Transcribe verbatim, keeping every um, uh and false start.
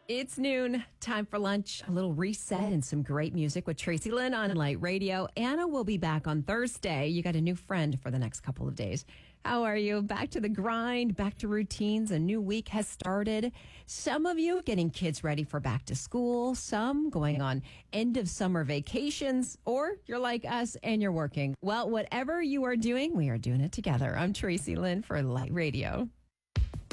It's noon, time for lunch, a little reset and some great music with Tracy Lynn on Light Radio. Anna will be back on Thursday. You got a new friend for the next couple of days. How are you? Back to the grind, back to routines. A new week has started. Some of you getting kids ready for back to school, some going on end of summer vacations, or you're like us and you're working. Well, whatever you are doing, we are doing it together. I'm Tracy Lynn for Light Radio.